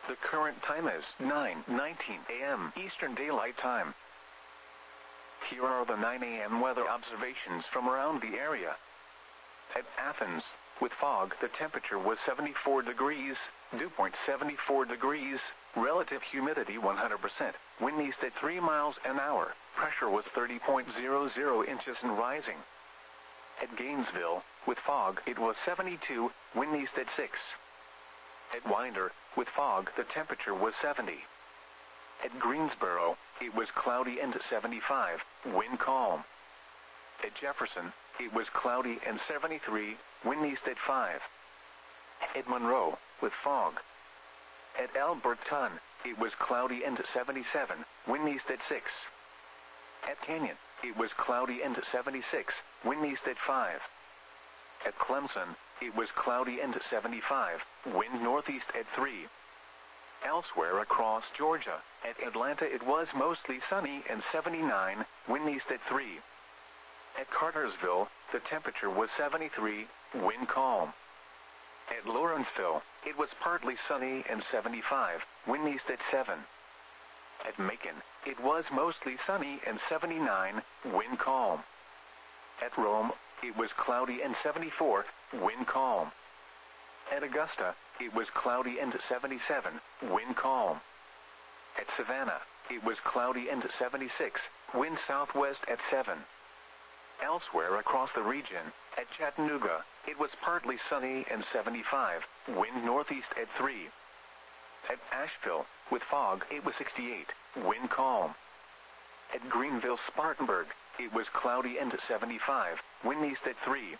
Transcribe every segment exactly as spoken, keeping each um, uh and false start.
The current time is nine nineteen a m Eastern Daylight Time. Here are the nine a m weather observations from around the area. At Athens, with fog, the temperature was seventy-four degrees, dew point seventy-four degrees, relative humidity one hundred percent, wind east at three miles an hour, pressure was thirty point zero zero inches and rising. At Gainesville, with fog, it was seventy-two, wind east at six. At Winder, with fog, the temperature was seventy. At Greensboro, it was cloudy and seventy-five, wind calm. At Jefferson, it was cloudy and seventy-three, wind east at five. At Monroe, with fog. At Alberton, it was cloudy and seventy-seven, wind east at six. At Canyon, it was cloudy and seventy-six, wind east at five. At Clemson, it was cloudy and seventy-five, wind northeast at three. Elsewhere across Georgia, at Atlanta it was mostly sunny and seventy-nine, wind east at three. At Cartersville, the temperature was seventy-three, wind calm. At Lawrenceville, it was partly sunny and seventy-five, wind east at seven. At Macon, it was mostly sunny and seventy-nine, wind calm. At Rome, it was cloudy and seventy-four, wind calm. At Augusta, it was cloudy and seventy-seven, wind calm. At Savannah, it was cloudy and seventy-six, wind southwest at seven. Elsewhere across the region, at Chattanooga, it was partly sunny and seventy-five, wind northeast at three. At Asheville, with fog, it was sixty-eight, wind calm. At Greenville-Spartanburg, it was cloudy and seventy-five, wind east at three.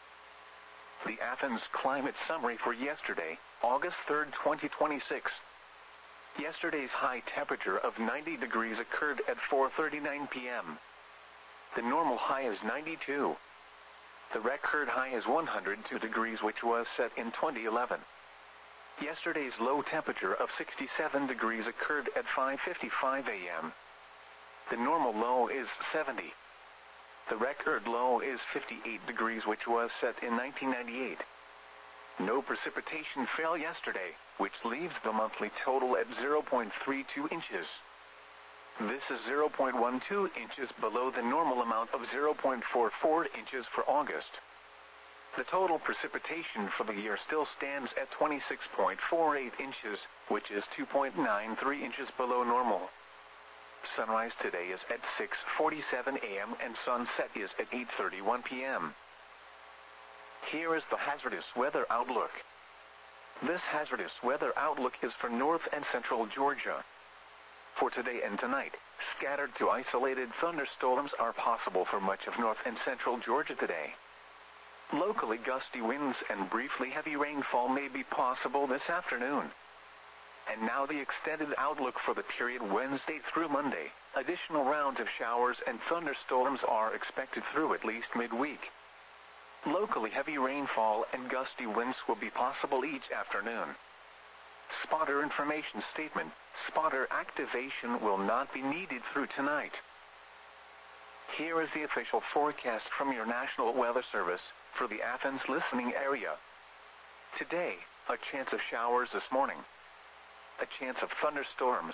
The Athens climate summary for yesterday, August third, twenty twenty-six. Yesterday's high temperature of ninety degrees occurred at four thirty-nine p m The normal high is ninety-two. The record high is one hundred two degrees, which was set in twenty eleven. Yesterday's low temperature of sixty-seven degrees occurred at five fifty-five a m The normal low is seventy. The record low is fifty-eight degrees, which was set in nineteen ninety-eight. No precipitation fell yesterday, which leaves the monthly total at zero point three two inches. This is zero point one two inches below the normal amount of zero point four four inches for August. The total precipitation for the year still stands at twenty-six point four eight inches, which is two point nine three inches below normal. Sunrise today is at six forty-seven a m and sunset is at eight thirty-one p m Here is the hazardous weather outlook. This hazardous weather outlook is for north and central Georgia. For today and tonight, scattered to isolated thunderstorms are possible for much of north and central Georgia today. Locally gusty winds and briefly heavy rainfall may be possible this afternoon. And now the extended outlook for the period Wednesday through Monday. Additional rounds of showers and thunderstorms are expected through at least midweek. Locally heavy rainfall and gusty winds will be possible each afternoon. Spotter information statement: spotter activation will not be needed through tonight. Here is the official forecast from your National Weather Service for the Athens listening area. Today, a chance of showers this morning. A chance of thunderstorms.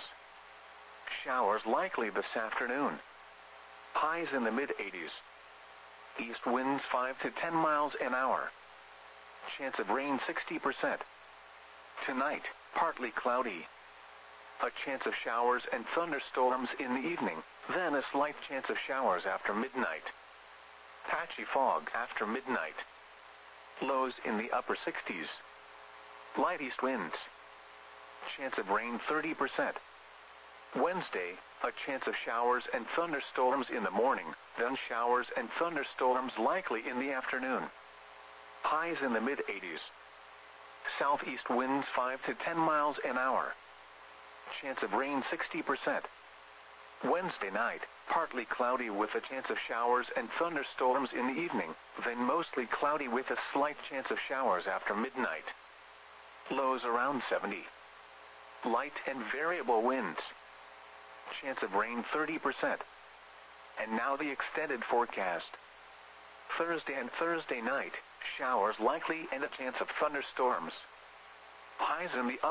Showers likely this afternoon. Highs in the mid eighties. East winds five to ten miles an hour. Chance of rain sixty percent. Tonight, partly cloudy. A chance of showers and thunderstorms in the evening, then a slight chance of showers after midnight. Patchy fog after midnight. Lows in the upper sixties. Light east winds. Chance of rain thirty percent. Wednesday, a chance of showers and thunderstorms in the morning, then showers and thunderstorms likely in the afternoon. Highs in the mid eighties. Southeast winds five to ten miles an hour. Chance of rain sixty percent. Wednesday night, partly cloudy with a chance of showers and thunderstorms in the evening, then mostly cloudy with a slight chance of showers after midnight. Lows around seventy. Light and variable winds. Chance of rain thirty percent. And now the extended forecast. Thursday and Thursday night, showers likely and a chance of thunderstorms. Highs in the